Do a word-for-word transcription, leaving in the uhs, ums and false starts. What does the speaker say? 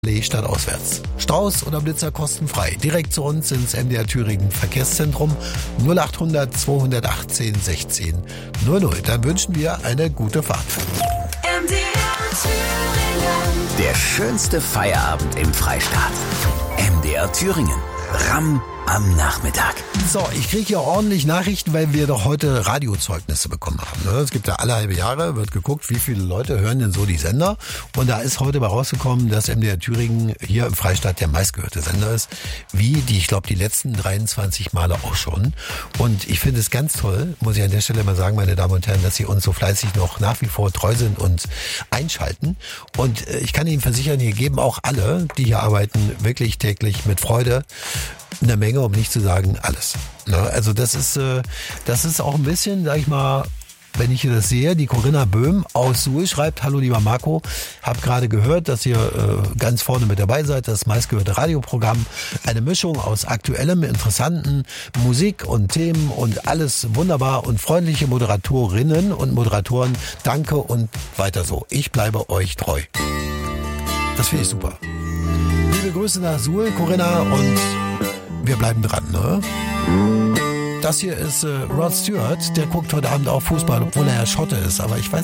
Stadt auswärts. Strauß oder Blitzer kostenfrei. Direkt zu uns ins M D R Thüringen Verkehrszentrum null achthundert zweihundertachtzehn sechzehn null null. Dann wünschen wir eine gute Fahrt. M D R Thüringen. Der schönste Feierabend im Freistaat. M D R Thüringen. Ramm am Nachmittag. So, ich kriege hier ordentlich Nachrichten, weil wir doch heute Radiozeugnisse bekommen haben. Ne? Es gibt ja alle halbe Jahre, wird geguckt, wie viele Leute hören denn so die Sender. Und da ist heute mal rausgekommen, dass M D R Thüringen hier im Freistaat der meistgehörte Sender ist. Wie die, ich glaube, die letzten dreiundzwanzig Male auch schon. Und ich finde es ganz toll, muss ich an der Stelle mal sagen, meine Damen und Herren, dass Sie uns so fleißig noch nach wie vor treu sind und einschalten. Und ich kann Ihnen versichern, hier geben auch alle, die hier arbeiten, wirklich täglich mit Freude eine Menge, um nicht zu sagen alles. Ne? Also das ist, äh, das ist auch ein bisschen, sag ich mal, wenn ich hier das sehe, die Corinna Böhm aus Suhl schreibt: Hallo lieber Marco, hab gerade gehört, dass ihr äh, ganz vorne mit dabei seid, das meistgehörte Radioprogramm. Eine Mischung aus aktuellem, interessanten Musik und Themen und alles wunderbar und freundliche Moderatorinnen und Moderatoren. Danke und weiter so. Ich bleibe euch treu. Das finde ich super. Liebe Grüße nach Suhl, Corinna, und wir bleiben dran, ne? Das hier ist äh, Rod Stewart, der guckt heute Abend auch Fußball, obwohl er ja Schotte ist, aber ich weiß